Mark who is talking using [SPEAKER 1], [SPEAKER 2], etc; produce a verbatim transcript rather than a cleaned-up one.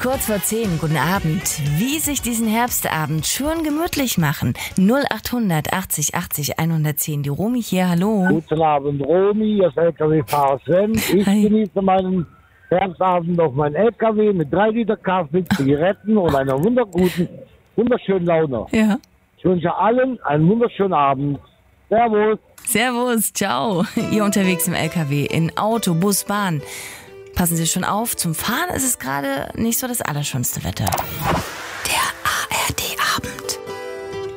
[SPEAKER 1] kurz vor zehn. Guten Abend. Wie sich diesen Herbstabend schön gemütlich machen. null achthundert achtzig achtzig hundertzehn. Die Romy hier, hallo.
[SPEAKER 2] Guten Abend, Romy, das L K W-Fahrer Sven. Ich
[SPEAKER 1] Hi.
[SPEAKER 2] genieße meinen Herbstabend auf meinen L K W mit drei Liter Kaffee, Zigaretten und einer wunderguten, wunderschönen Laune.
[SPEAKER 1] Ja.
[SPEAKER 2] Ich wünsche allen einen wunderschönen Abend. Servus.
[SPEAKER 1] Servus, ciao. Ihr unterwegs im L K W, in Auto, Bus, Bahn. Passen Sie schon auf, zum Fahren ist es gerade nicht so das allerschönste Wetter.